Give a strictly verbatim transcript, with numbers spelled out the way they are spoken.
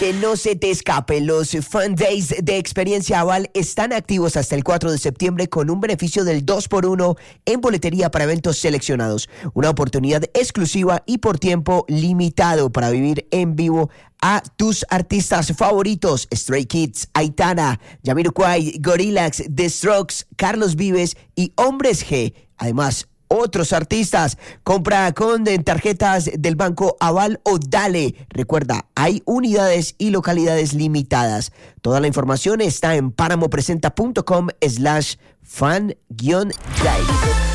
Que no se te escape, los Fan Days de Experiencia Aval están activos hasta el cuatro de septiembre con un beneficio del dos por uno en boletería para eventos seleccionados. Una oportunidad exclusiva y por tiempo limitado para vivir en vivo a tus artistas favoritos: Stray Kids, Aitana, Jamiroquai, Gorillaz, The Strokes, Carlos Vives y Hombres G. Además, otros artistas. Compra con tarjetas del Banco Aval o Dale. Recuerda, hay unidades y localidades limitadas. Toda la información está en paramopresenta.com slash fan guión day.